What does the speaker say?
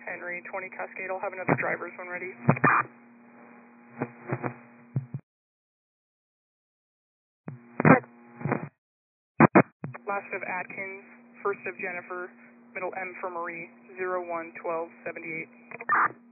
Henry, 20 Cascade. I'll have another driver's when ready. Last of Atkins, first of Jennifer, middle M for Marie, 01-12-78.